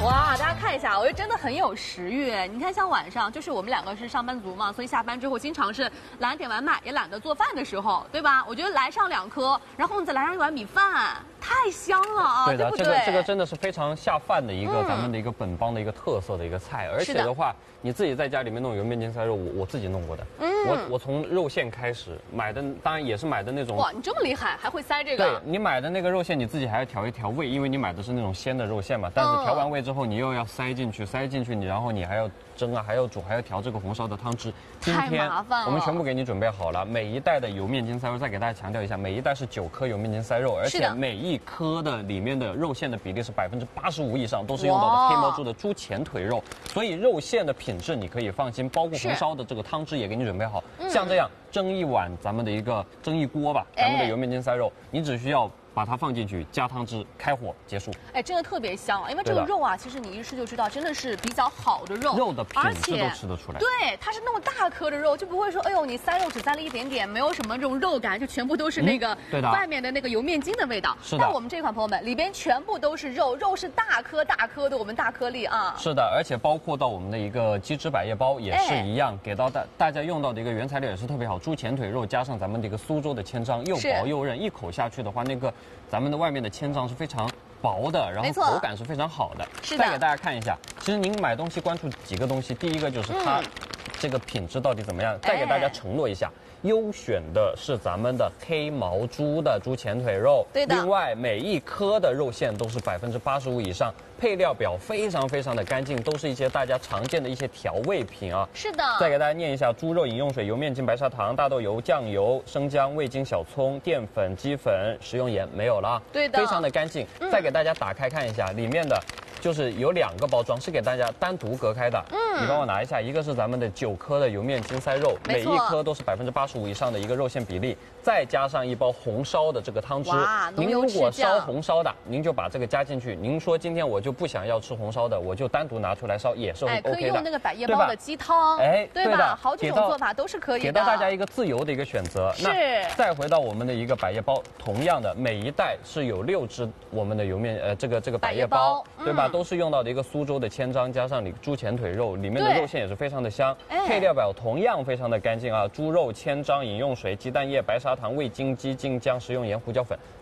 哇，大家看一下，我觉得真的很有食欲。你看，像晚上，就是我们两个是上班族嘛，所以下班之后经常是懒得点外卖，也懒得做饭的时候，对吧？我觉得来上2颗，然后你再来上一碗米饭，太香了啊， 对的， 不对？ 这个真的是非常下饭的一个咱们的一个本帮的一个特色的一个菜，而且的话，你自己在家里面弄油面筋塞肉，我自己弄过的。我从肉馅开始买的，当然也是买的那种。 哇，你这么厉害，还会塞这个？ 对，你买的那个肉馅，你自己还要调一调味，因为你买的是那种鲜的肉馅嘛。但是调完味之后，你又要塞进去，你然后你还要蒸啊，还要煮，还要调这个红烧的汤汁。今天我们全部给你准备好了，每一袋的油面筋塞肉，再给大家强调一下，每一袋是9颗油面筋塞肉，而且每一颗的里面的肉馅的比例是85%以上，都是用到的黑毛猪的猪前腿肉，所以肉馅的品质你可以放心，包括红烧的这个汤汁也给你准备好，像这样蒸一碗咱们的一个蒸一锅吧，咱们的油面筋塞肉，你只需要把它放进去，加汤汁，开火结束。 哎，真的特别香啊！因为这个肉啊，其实你一吃就知道，真的是比较好的肉， 肉的品质都吃得出来。 对，它是那么大颗的肉，就不会说，哎呦，你塞肉只塞了一点点，没有什么这种肉感，就全部都是那个外面的那个油面筋的味道。 是的。 但我们这款朋友们里边全部都是肉，肉是大颗大颗的，我们大颗粒啊。 是的，而且包括到我们的一个鸡汁百叶包也是一样，给到大家用到的一个原材料也是特别好，猪前腿肉加上咱们的一个苏州的千张，又薄又韧，一口下去的话，那个咱们的外面的千张是非常薄的，然后口感是非常好的。再给大家看一下，其实您买东西关注几个东西，第一个就是它这个品质到底怎么样，再给大家承诺一下。优选的是咱们的黑毛猪的猪前腿肉， 对的。 另外每一颗的肉馅都是85%以上，配料表非常非常的干净，都是一些大家常见的一些调味品啊。 是的。 再给大家念一下：猪肉饮用水、油面筋、白砂糖、大豆油、酱油、生姜、味精、小葱、淀粉、鸡粉、食用盐，没有了。 对的。 非常的干净。再给大家打开看一下，里面的就是有2个包装是给大家单独隔开的。你帮我拿一下，一个是咱们的9颗的油面筋塞肉，每一颗都是85%以上的一个肉馅比例，再加上1包红烧的这个汤汁。您如果烧红烧的，您就把这个加进去。您说今天我就不想要吃红烧的，我就单独拿出来烧也是 OK 的。 可以用那个百叶包的鸡汤，对吧？好几种做法都是可以的， 给到大家一个自由的一个选择。 是。 再回到我们的一个百叶包，同样的每一袋是有6只我们的油面这个百叶包，对吧？都是用到的一个苏州的千张，加上你猪前腿肉，里面的肉馅也是非常的香。配料表同样非常的干净啊，猪肉、千张、饮用水、鸡蛋液、白砂糖、味精、鸡精、姜、食用盐、胡椒粉，